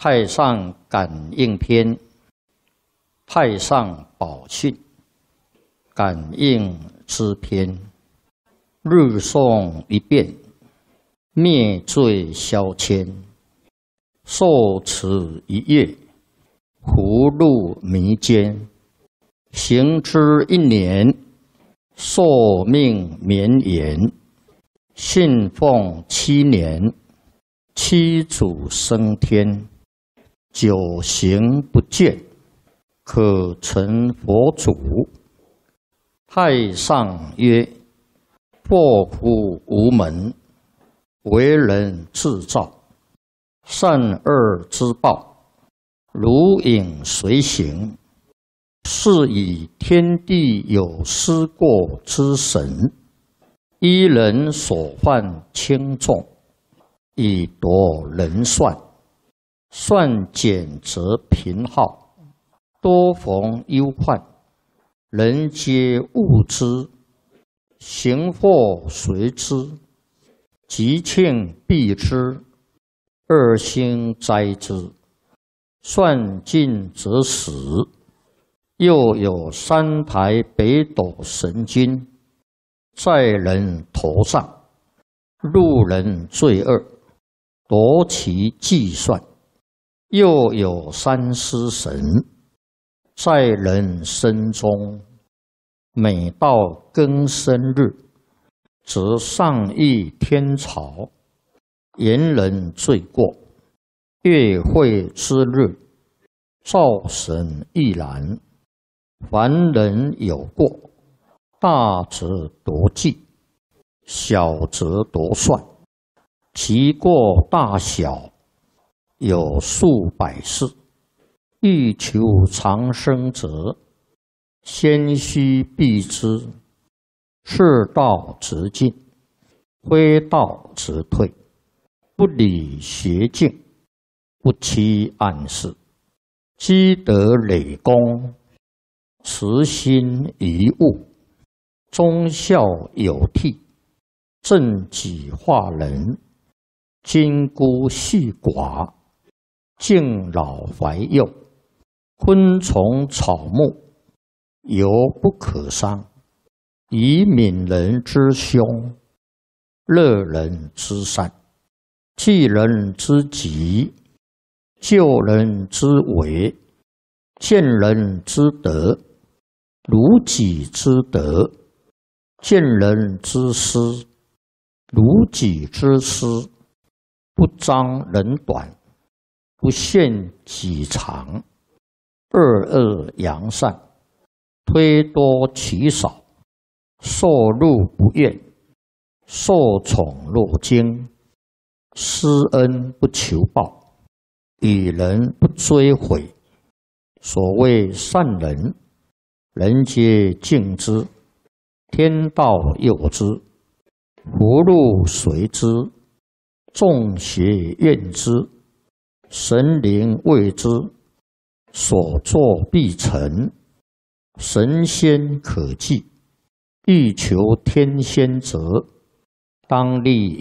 太上感应篇，太上宝训，感应之篇。日诵一遍，灭罪消愆；受持一夜，福禄弥坚。行之一年，寿命绵延；信奉7年，七祖升天。久行不见，可成佛祖。太上曰：祸福无门，为人自造。善恶之报，如影随形。是以天地有失过之神，依人所犯轻重，以夺人算。算减则贫耗，多逢忧患。人皆恶之，行祸随之，吉庆避之，恶星灾之。算尽则死。又有3台北斗神君，在人头上，路人罪恶，夺其计算。又有3尸神，在人身中，每到庚申日，则上议天朝，言人罪过。月会之日，灶神亦然。凡人有过，大则夺计，小则夺算。其过大小，有数百事。欲求长生者，先须避之。是道则进，非道则退。不理邪径，不欺暗室。积德累功，慈心遗物。忠孝有悌，正己化人。金孤细寡，敬老怀幼。昆虫草木，犹不可伤。以悯人之凶，乐人之善。济人之急，救人之危。见人之德，如己之德；见人之失，如己之失。不彰人短，不限己长。恶恶扬善，推多取少。受禄不怨，受宠若惊。施恩不求报，与人不追悔。所谓善人，人皆敬之，天道佑之，福禄随之，众邪怨之，神灵畏之。所作必成，神仙可祭。欲求天仙者，当立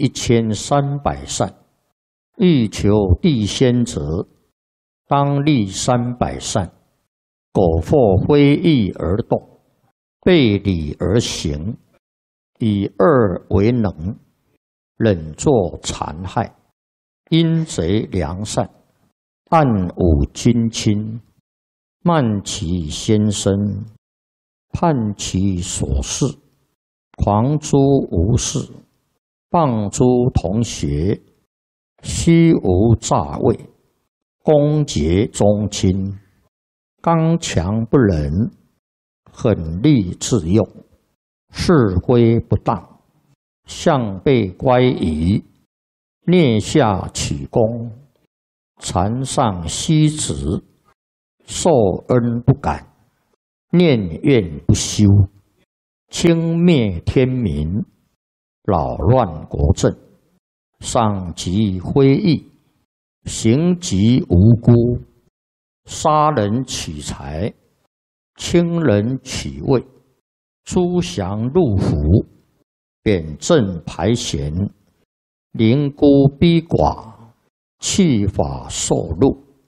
1300善；欲求地仙者，当立300善。苟或非义而动，背礼而行，以恶为能，忍作残害，阴贼良善，暗侮君亲，慢其先生，叛其所事，狂诛无事，谤诸同学，虚无诈伪，攻讦宗亲。刚强不仁，狠戾自用，是非不当，向背乖疑，蹑下取功，禅上虚职，受恩不感，念怨不休，轻蔑天民，扰乱国政，赏及非义，刑及无辜。杀人取财，轻人取位，诸降入府，贬正排贤，凌孤逼寡，弃法受禄，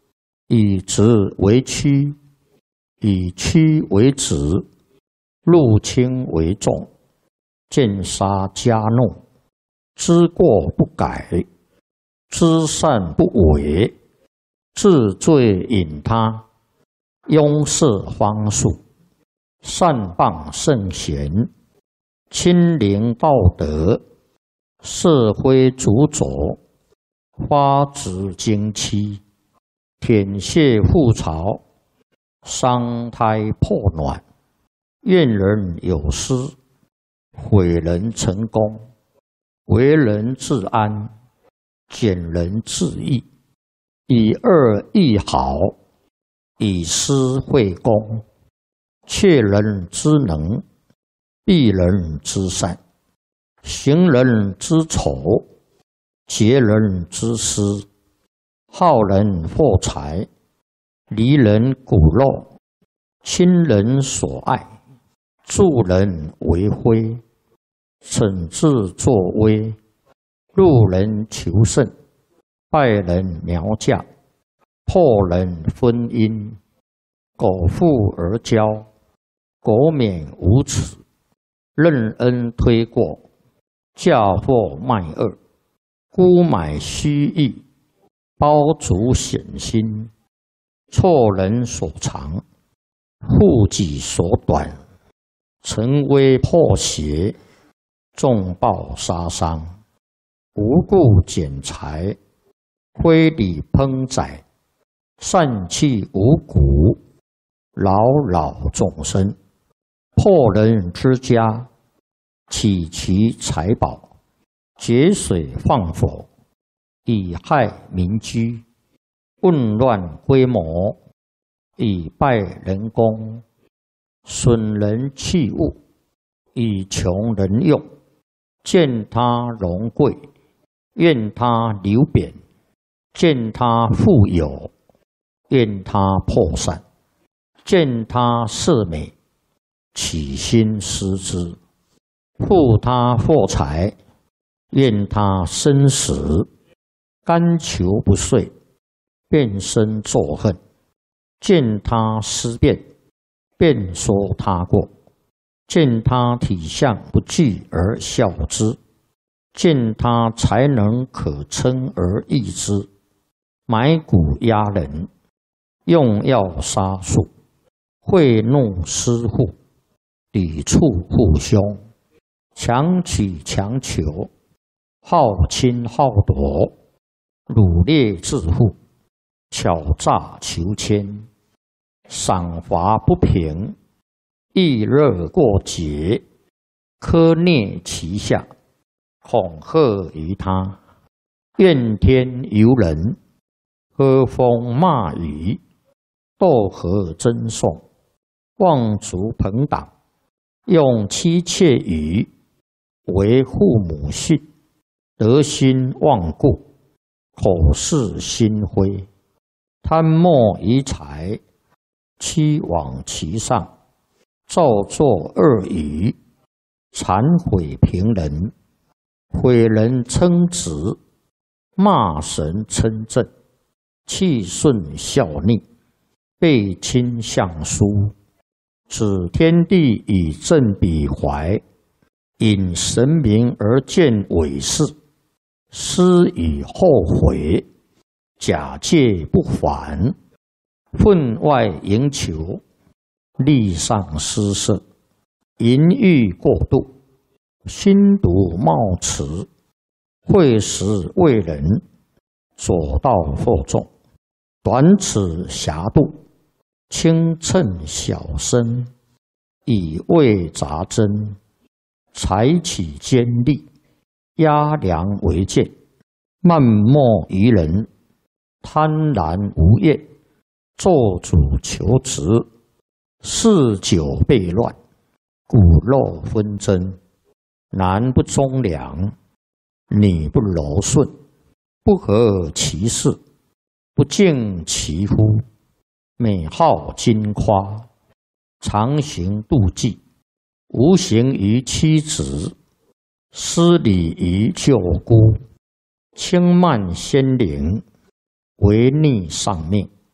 以直为曲，以曲为直，入轻为重，见杀加怒，知过不改，知善不为，自罪引他，庸事方术，善谤圣贤，亲临道德，是非主佐，花枝经期，舔血覆巢，伤胎破卵，怨人有失，毁人成功，为人自安，减人自益，以恶易好，以私会公，窃人之能，避人之善，行人之丑，劫人之私，好人获财，离人骨肉，亲人所爱，助人为非，惩治作威，入人求胜，败人苗嫁，破人婚姻，苟富而骄，苟免无耻，任恩推过，嫁祸卖恶，沽买虚意，包足险心，错人所长，护己所短，陈威破邪，重报杀伤，无故减财，非礼烹宰，散弃五谷，扰扰众生，破人之家，起其财宝，节水放火，以害民居，混乱规模，以败人功，损人器物，以穷人用，见他荣贵，怨他流贬，见他富有，怨他破散，见他色美，起心思之，负他获财，怨他生死，甘求不遂，变身作恨，见他思变，便说他过，见他体相不具而笑之，见他才能可称而异之，埋骨压人，用药杀术，贿赂施户，抵触父兄，强取强求，好侵好夺，掳掠致富，巧诈求迁，赏罚不平，易热过节，苛虐其下，恐吓于他，怨天尤人，喝风骂雨，斗和争讼，妄族朋党，用妻妾语，为父母训，德心忘故，口是心非，贪墨于财，欺罔其上，造作恶语，谄毁平人，毁人称职，骂神称正，气顺效逆，背亲相疏，指天地以正彼怀，引神明而见伪事，思以后悔，假借不还，分外营求，力上失色，淫欲过度，心毒冒迟，会时为人，左道惑众，短尺狭度，轻称小身，以为杂针，采取尖利，压梁为剑，漫莫于人，贪婪无厌，做主求职，嗜酒悖乱，骨肉纷争，男不忠良，女不柔顺，不合其事，不敬其夫，美好矜夸，常行妒忌，无形于妻子，失礼于舅姑，轻慢先灵，违逆上命，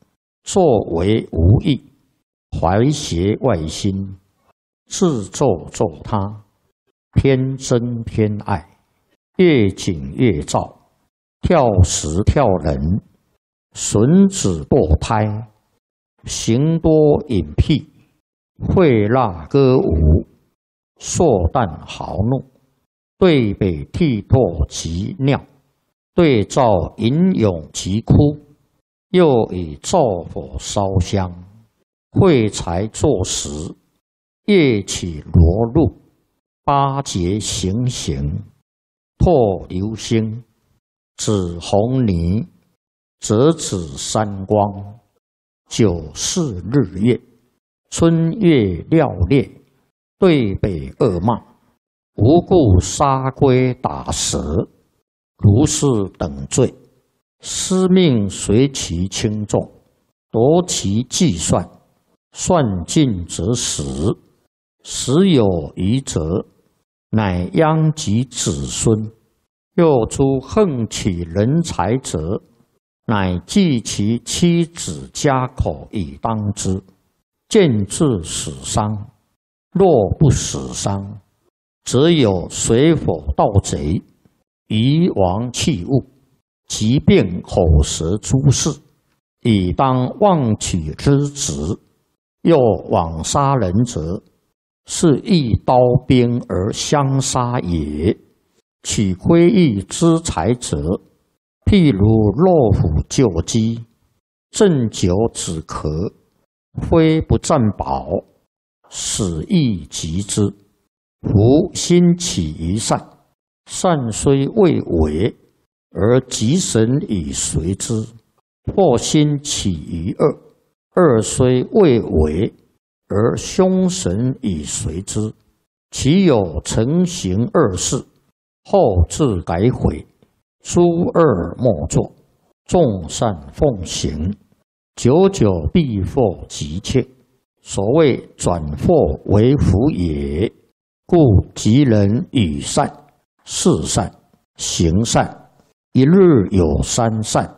作为无益，怀邪外心，自作作他，偏真偏爱，越紧越躁，跳时跳人，损子堕胎，行多隐僻，会蜡歌舞，硕诞豪怒，对北涕唾及尿，对照吟咏及哭，又以灶火烧香，会财作食，夜起罗露，八节行刑，破流星，指红泥，折指山光，九世日月，春月料烈，对北恶骂，无故杀龟打蛇，如是等罪，司命随其轻重，夺其计算，算尽则死，死有余则，乃殃及子孙。又诸横起人才者，乃计其妻子家口以当之，见至死伤。若不死伤，则有水火盗贼，夷王弃物，疾病口舌诸事，以当妄取之职。又枉杀人者，是一刀兵而相杀也。取非义之财者，譬如老虎救鸡，鸩酒止咳，非不占宝，死亦及之。夫心起于善，善虽未为，而吉神以随之；或心起于恶，恶虽未为，而凶神以随之。其有成行恶事，后自改悔，诸恶莫作，众善奉行，久久必获吉切。所谓转祸为福也。故吉人语善、事善、行善，一日有三善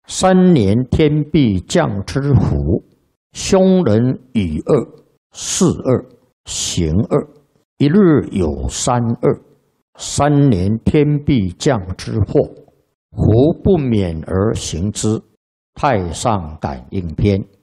，3年天必降之福。凶人语恶、事恶、行恶，一日有三恶，3年天必降之祸。胡不免而行之。太上感应篇。